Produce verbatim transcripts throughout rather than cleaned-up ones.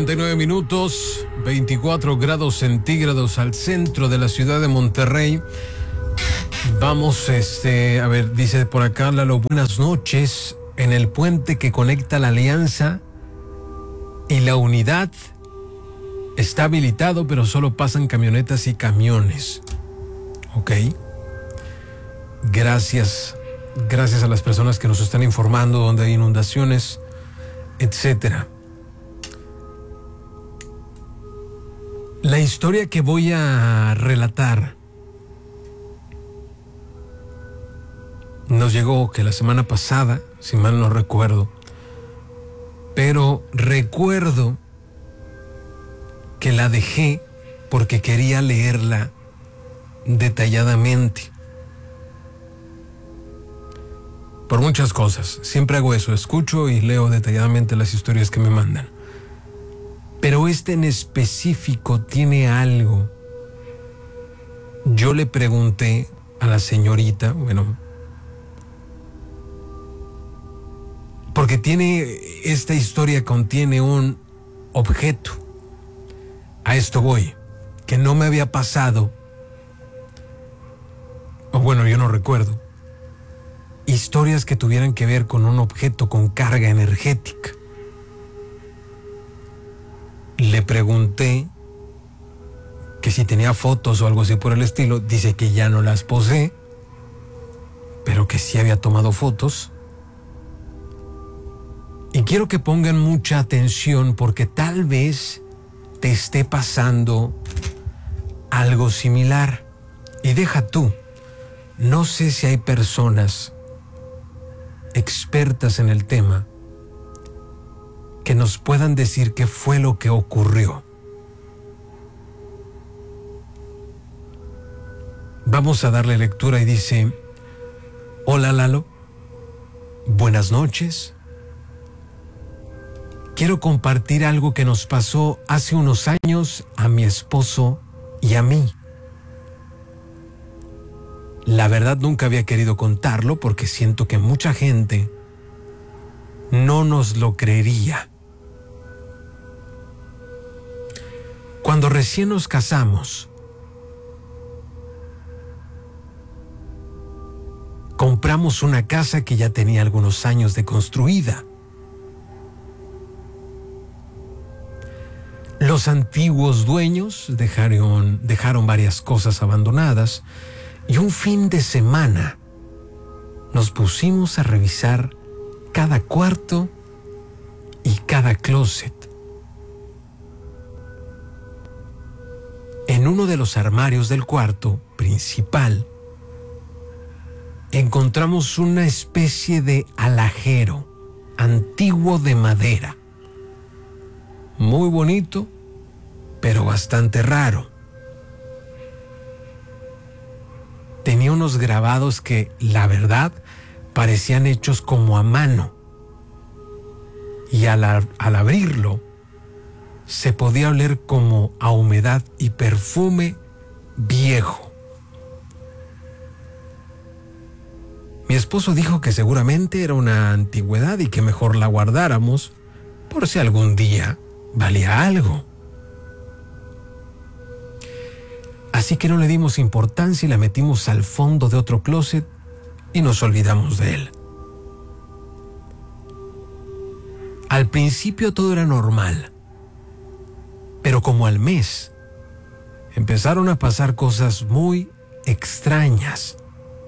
cuarenta y nueve minutos, veinticuatro grados centígrados al centro de la ciudad de Monterrey. Vamos, este, a ver, dice por acá Lalo, buenas noches. En el puente que conecta la Alianza y la Unidad está habilitado, pero solo pasan camionetas y camiones. Ok. Gracias. Gracias a las personas que nos están informando donde hay inundaciones, etcétera. La historia que voy a relatar nos llegó que la semana pasada, si mal no recuerdo, pero recuerdo que la dejé porque quería leerla detalladamente. Por muchas cosas, siempre hago eso, escucho y leo detalladamente las historias que me mandan. Pero este en específico tiene algo. Yo le pregunté a la señorita, bueno, porque tiene, esta historia contiene un objeto. A esto voy, que no me había pasado, o bueno, yo no recuerdo, historias que tuvieran que ver con un objeto con carga energética. Le pregunté que si tenía fotos o algo así por el estilo. Dice que ya no las posee, pero que sí había tomado fotos. Y quiero que pongan mucha atención porque tal vez te esté pasando algo similar. Y deja tú, no sé si hay personas expertas en el tema que nos puedan decir qué fue lo que ocurrió. Vamos a darle lectura y dice: hola Lalo, buenas noches. Quiero compartir algo que nos pasó hace unos años a mi esposo y a mí. La verdad nunca había querido contarlo porque siento que mucha gente no nos lo creería. Cuando recién nos casamos, compramos una casa que ya tenía algunos años de construida. Los antiguos dueños dejaron, dejaron varias cosas abandonadas y un fin de semana nos pusimos a revisar cada cuarto y cada closet. En uno de los armarios del cuarto principal encontramos una especie de alajero antiguo de madera. Muy bonito, pero bastante raro. Tenía unos grabados que, la verdad, parecían hechos como a mano. Y al, al abrirlo, se podía oler como a humedad y perfume viejo. Mi esposo dijo que seguramente era una antigüedad y que mejor la guardáramos por si algún día valía algo. Así que no le dimos importancia y la metimos al fondo de otro closet y nos olvidamos de él. Al principio todo era normal, pero como al mes empezaron a pasar cosas muy extrañas.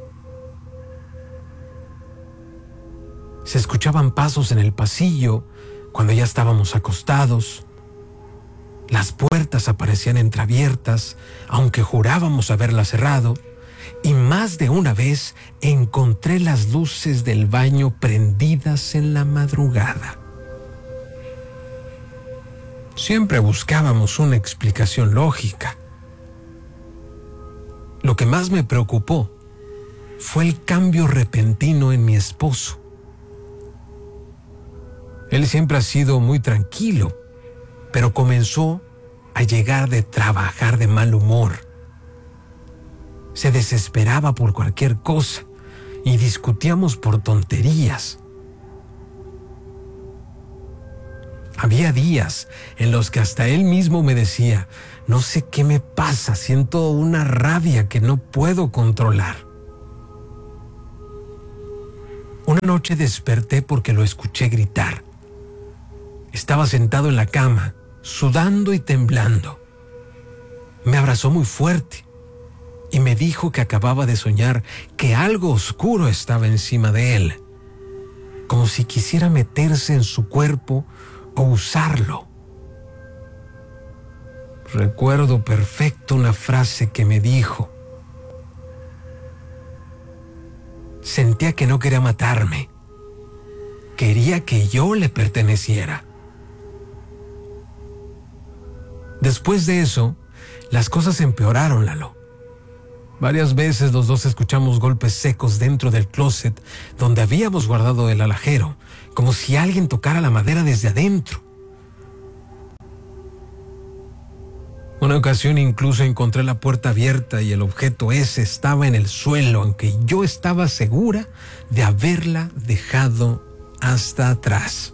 Se escuchaban pasos en el pasillo cuando ya estábamos acostados. Las puertas aparecían entreabiertas, aunque jurábamos haberlas cerrado. Y más de una vez encontré las luces del baño prendidas en la madrugada. Siempre buscábamos una explicación lógica. Lo que más me preocupó fue el cambio repentino en mi esposo. Él siempre ha sido muy tranquilo, pero comenzó a llegar de trabajar de mal humor. Se desesperaba por cualquier cosa y discutíamos por tonterías. Había días en los que hasta él mismo me decía, no sé qué me pasa, siento una rabia que no puedo controlar. Una noche desperté porque lo escuché gritar. Estaba sentado en la cama, sudando y temblando. Me abrazó muy fuerte y me dijo que acababa de soñar que algo oscuro estaba encima de él, como si quisiera meterse en su cuerpo o usarlo. Recuerdo perfecto una frase que me dijo. Sentía que no quería matarme. Quería que yo le perteneciera. Después de eso, las cosas empeoraron, Lalo. Varias veces los dos escuchamos golpes secos dentro del closet donde habíamos guardado el alajero, como si alguien tocara la madera desde adentro. Una ocasión incluso encontré la puerta abierta y el objeto ese estaba en el suelo, aunque yo estaba segura de haberla dejado hasta atrás.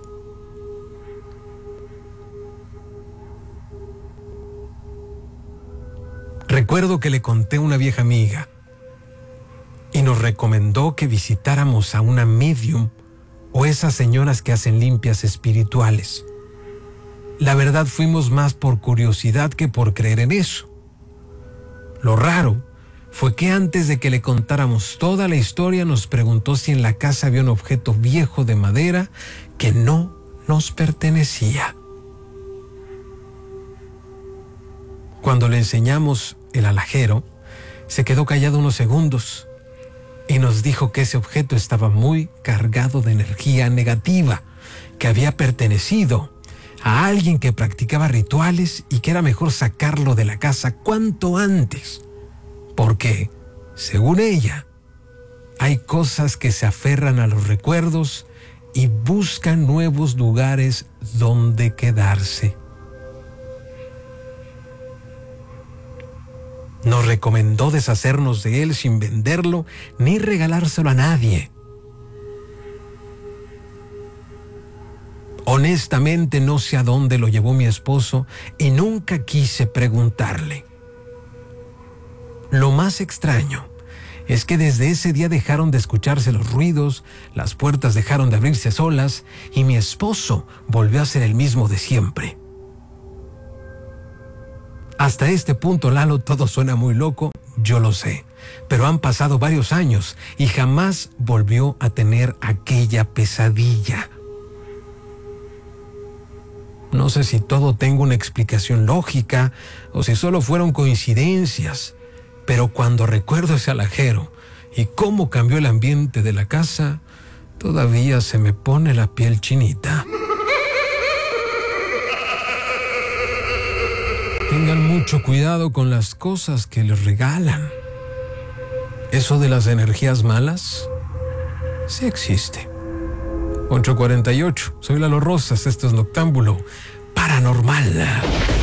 Recuerdo que le conté a una vieja amiga y nos recomendó que visitáramos a una medium o esas señoras que hacen limpias espirituales. La verdad, fuimos más por curiosidad que por creer en eso. Lo raro fue que antes de que le contáramos toda la historia nos preguntó si en la casa había un objeto viejo de madera que no nos pertenecía. Cuando le enseñamos el alajero, se quedó callado unos segundos y nos dijo que ese objeto estaba muy cargado de energía negativa, que había pertenecido a alguien que practicaba rituales y que era mejor sacarlo de la casa cuanto antes, porque, según ella, hay cosas que se aferran a los recuerdos y buscan nuevos lugares donde quedarse. Nos recomendó deshacernos de él sin venderlo ni regalárselo a nadie. Honestamente no sé a dónde lo llevó mi esposo y nunca quise preguntarle. Lo más extraño es que desde ese día dejaron de escucharse los ruidos, las puertas dejaron de abrirse solas y mi esposo volvió a ser el mismo de siempre. Hasta este punto, Lalo, todo suena muy loco, yo lo sé, pero han pasado varios años y jamás volvió a tener aquella pesadilla. No sé si todo tenga una explicación lógica o si solo fueron coincidencias, pero cuando recuerdo ese alajero y cómo cambió el ambiente de la casa, todavía se me pone la piel chinita. Tengan mucho cuidado con las cosas que les regalan. Eso de las energías malas, sí existe. ocho cuarenta y ocho, soy Lalo Rosas, esto es Noctámbulo Paranormal.